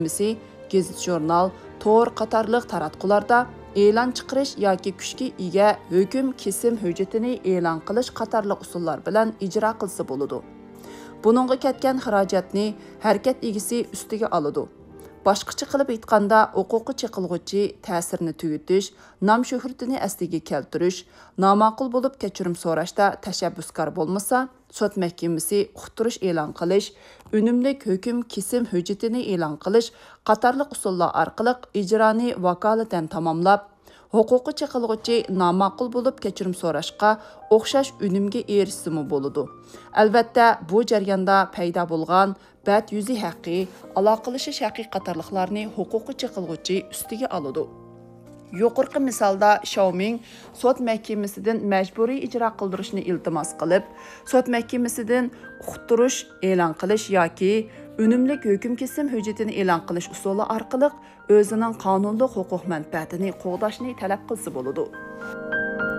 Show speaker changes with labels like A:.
A: Gazet jurnal, tor qatorliq taratqularda e'lon chiqarish yoki kuchga ega hukm kesim hujjatini e'lon qilish qatorliq usullar bilan ijro qilsa bo'ladi. Buningga ketgan xarajatni harakat egisi ustiga oladi. Boshqacha qilib aytganda, huquqi cheqilg'uchi ta'sirini tugutish, nom shuhratini asliga keltirish, nomaqul bo'lib kechirim so'rashda tashabbuskor bo'lmasa, sud mahkamasi uqtirish e'lon qilish, unumli hukm kesim hujjatini e'lon qilish qatorliq usullar orqali ijroni vakolatan tamomlab, huquqi cheqilg'uchi nomaqul bo'lib kechirim so'rashga o'xshash unumga erishsimi bo'ladi. Albatta, bu jarayonda paydo bo'lgan bad yuzi haqqi, aloqalashish haqqi qatorliqlarni huquqi cheqilg'uchi ustiga oladi. Yuqorqi misolda Xiaoming sud mahkamasidan majburiy ijro qildirishni iltimos qilib, sud mahkamasidan uqtirish e'lon qilish yoki unumlik hukm kesim hujjatini e'lon qilish usuli orqali o'zining qonunli huquq manfaatini qo'g'dashni talab qilsa bo'ladi.